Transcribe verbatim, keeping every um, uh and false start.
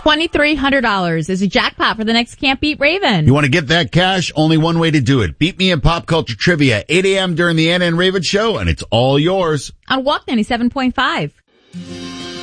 twenty-three hundred dollars is a jackpot for the next Can't Beat Raven. You want to get that cash? Only one way to do it. Beat me in pop culture trivia, eight a.m. during the Anna and Raven show, and it's all yours. On Walk ninety-seven point five.